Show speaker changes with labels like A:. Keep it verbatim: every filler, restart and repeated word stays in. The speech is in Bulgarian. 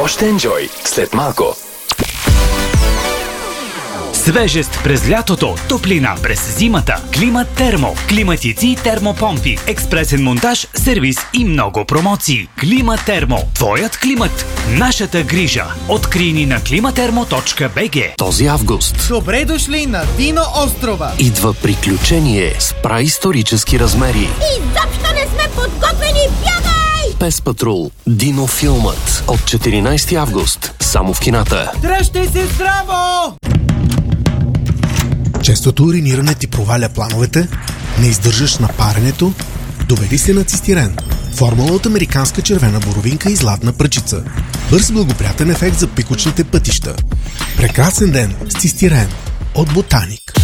A: Още енджой след малко.
B: Свежест през лятото, топлина през зимата. Климат Термо, климатици и термопомпи, експресен монтаж, сервис и много промоции. Климат Термо, твоят климат, нашата грижа. Открий ни на климатермо точка би джи.
C: Този август
D: добре дошли на Дино острова.
C: Идва приключение с праисторически размери.
E: Изобщо не сме подготвени, бягай!
C: Пес Патрул, Дино филмът от четиринайсети август, само в кината.
D: Дръжте се здраво!
F: Честото уриниране ти проваля плановете, не издържаш на паренето, доведи се на цистирен. Формула от американска червена боровинка и златна пръчица. Бърз благоприятен ефект за пикочните пътища. Прекрасен ден с цистирен от Ботаник.